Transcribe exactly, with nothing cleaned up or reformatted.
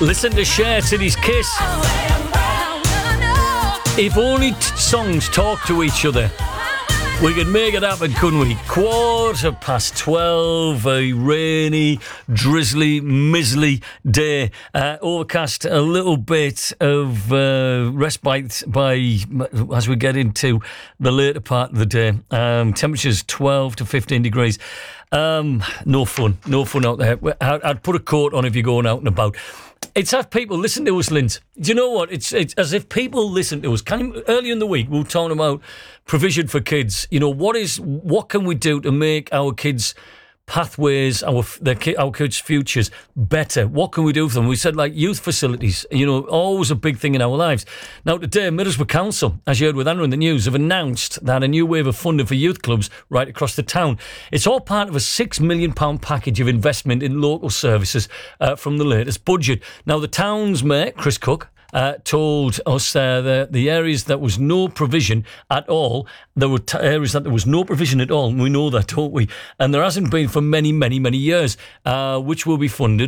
Listen to Cher, City's Kiss. If only t- songs talk to each other, we could make it happen, couldn't we? Quarter past twelve, a rainy, drizzly, mizzly day. Uh, overcast, a little bit of uh, respite by as we get into the later part of the day. Um, temperatures twelve to fifteen degrees. Um, no fun, no fun out there. I'd, I'd put a coat on if you're going out and about. It's as people listen to us, Linz. Do you know what? It's it's as if people listen to us. Can you, earlier in the week, we were talking about provision for kids. You know, what is what can we do to make our kids' pathways, our their, our kids' futures better? What can we do for them? We said, like, youth facilities, you know, always a big thing in our lives. Now, today, Middlesbrough Council, as you heard with Andrew in the news, have announced that a new wave of funding for youth clubs right across the town. It's all part of a six million pounds package of investment in local services uh, from the latest budget. Now, the town's mayor, Chris Cook, Uh, told us uh, that the areas that was no provision at all, there were t- areas that there was no provision at all, and we know that, don't we? And there hasn't been for many, many, many years, uh, which will be funded